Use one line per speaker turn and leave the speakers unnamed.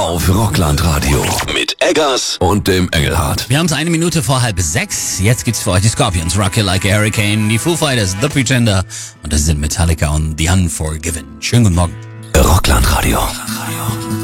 auf Rockland Radio mit Eggers und dem Engelhardt.
Wir haben es 5:01. Jetzt gibt's für euch die Scorpions, Rock You Like a Hurricane, die Foo Fighters, The Pretender und das sind Metallica und The Unforgiven. Schönen guten Morgen.
Rockland Radio.